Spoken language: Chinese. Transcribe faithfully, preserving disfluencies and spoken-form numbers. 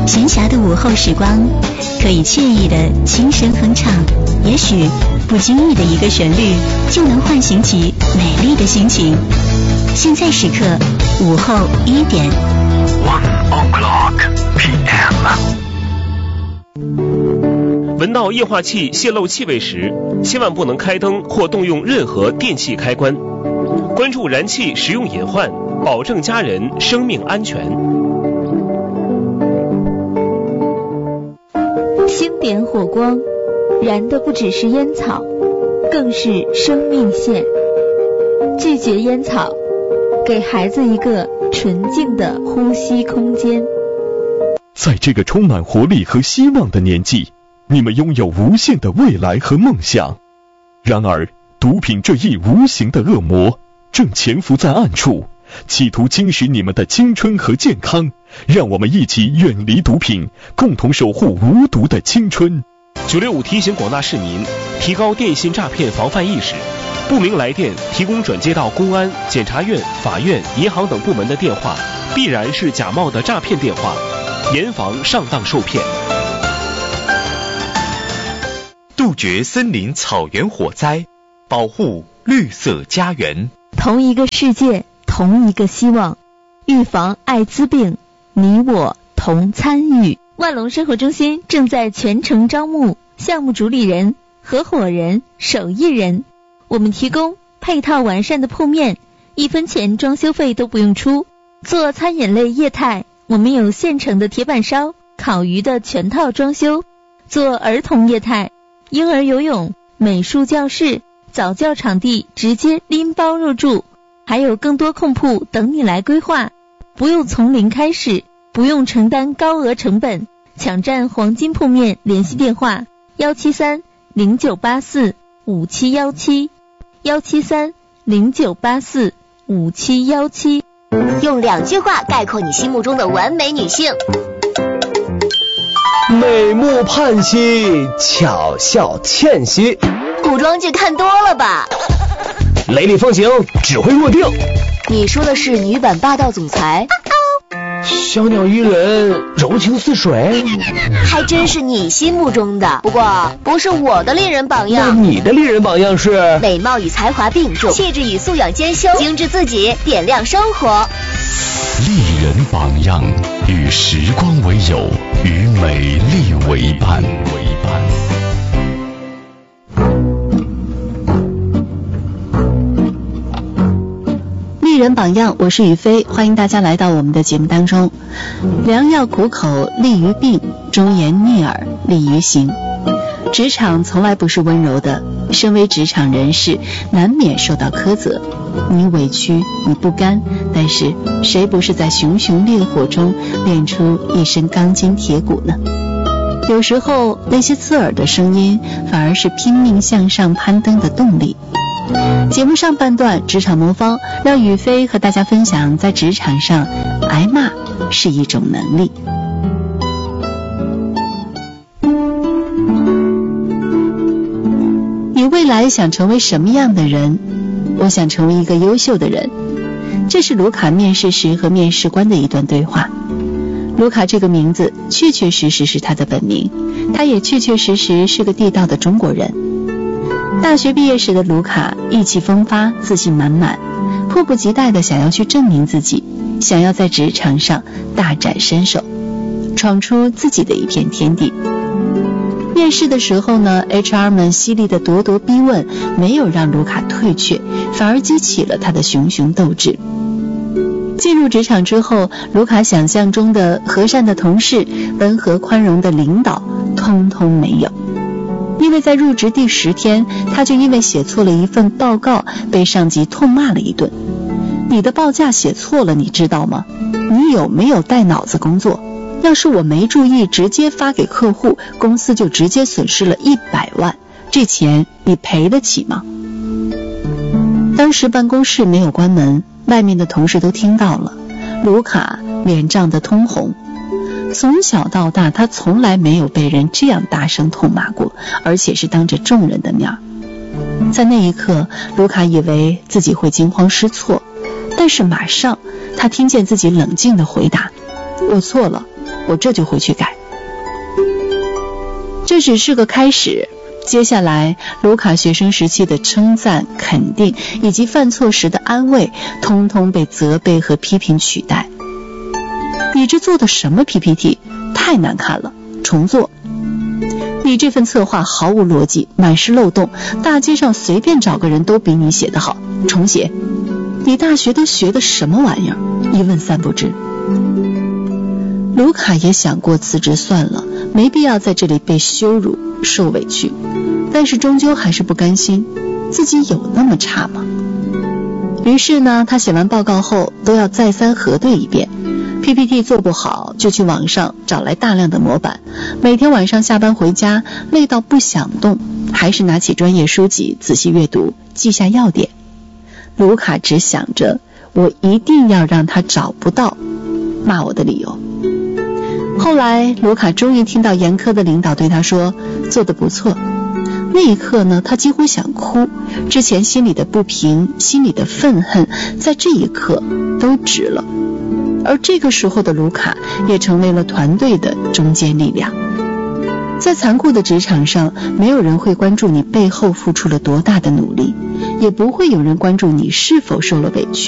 闲暇的午后时光，可以惬意的轻声哼唱，也许不经意的一个旋律，就能唤醒起美丽的心情。现在时刻午后一点 ，One o'clock P M。闻到液化气泄漏气味时，千万不能开灯或动用任何电器开关。关注燃气使用隐患，保证家人生命安全。 星点火光，燃的不只是烟草，更是生命线。拒绝烟草，给孩子一个纯净的呼吸空间。 在这个充满活力和希望的年纪，你们拥有无限的未来和梦想。然而，毒品这一无形的恶魔正潜伏在暗处，企图侵蚀你们的青春和健康。让我们一起远离毒品，共同守护无毒的青春。 九六五提醒广大市民提高电信诈骗防范意识，不明来电提供转接到公安、检察院、法院、银行等部门的电话，必然是假冒的诈骗电话，严防上当受骗。 杜绝森林草原火灾，保护绿色家园。 同一个世界，同一个希望，预防艾滋病，你我同参与。万隆生活中心正在全程招募项目主理人、合伙人、手艺人，我们提供配套完善的铺面，一分钱装修费都不用出。做餐饮类业态，我们有现成的铁板烧、烤鱼的全套装修。做儿童业态，婴儿游泳、美术教室、早教场地直接拎包入住，还有更多空铺等你来规划。不用从零开始，不用承担高额成本，抢占黄金铺面，联系电话幺七三零九八四五七幺七幺七三零九八四五七幺七。 用两句话概括你心目中的完美女性： 美目盼兮，巧笑倩兮。 古装剧看多了吧？ 雷厉风行，指挥若定。 你说的是女版霸道总裁？ 小鸟依人，柔情似水。 还真是你心目中的，不过不是我的丽人榜样。 那你的丽人榜样是？ 美貌与才华并重，气质与素养兼修，精致自己，点亮生活。 丽人榜样，与时光为友，与美丽为伴。为伴。 丽人榜样，我是雨飞，欢迎大家来到我们的节目当中。良药苦口利于病，忠言逆耳利于行。职场从来不是温柔的，身为职场人士，难免受到苛责。你委屈，你不甘，但是谁不是在熊熊烈火中练出一身钢筋铁骨呢？有时候那些刺耳的声音，反而是拼命向上攀登的动力。节目上半段职场魔方，让雨飞和大家分享，在职场上挨骂是一种能力。你未来想成为什么样的人？我想成为一个优秀的人。这是卢卡面试时和面试官的一段对话。卢卡这个名字确确实实是他的本名，他也确确实实是个地道的中国人。大学毕业时的卢卡意气风发，自信满满，迫不及待地想要去证明自己，想要在职场上大展身手，闯出自己的一片天地。面试的时候呢 H R 们犀利的咄咄逼问没有让卢卡退却，反而激起了他的熊熊斗志。进入职场之后，卢卡想象中的和善的同事、温和宽容的领导通通没有。因为在入职第十天，他就因为写错了一份报告被上级痛骂了一顿。你的报价写错了，你知道吗？你有没有带脑子工作？要是我没注意直接发给客户，公司就直接损失了一百万，这钱你赔得起吗？当时办公室没有关门，外面的同事都听到了，卢卡脸涨得通红。从小到大，他从来没有被人这样大声痛骂过，而且是当着众人的面。在那一刻，卢卡以为自己会惊慌失措，但是马上他听见自己冷静地回答：我错了， 我这就回去改。这只是个开始，接下来卢卡学生时期的称赞、肯定以及犯错时的安慰，通通被责备和批评取代。你这做的什么 P P T？ 太难看了，重做。你这份策划毫无逻辑，满是漏洞，大街上随便找个人都比你写得好，重写。你大学都学的什么玩意儿？一问三不知。卢卡也想过辞职算了，没必要在这里被羞辱受委屈，但是终究还是不甘心，自己有那么差吗？于是呢，他写完报告后都要再三核对一遍， P P T 做不好就去网上找来大量的模板，每天晚上下班回家累到不想动，还是拿起专业书籍仔细阅读，记下要点。卢卡只想着我一定要让他找不到骂我的理由。后来卢卡终于听到严苛的领导对他说做得不错，那一刻呢，他几乎想哭，之前心里的不平，心里的愤恨，在这一刻都止了。而这个时候的卢卡也成为了团队的中坚力量。在残酷的职场上，没有人会关注你背后付出了多大的努力，也不会有人关注你是否受了委屈。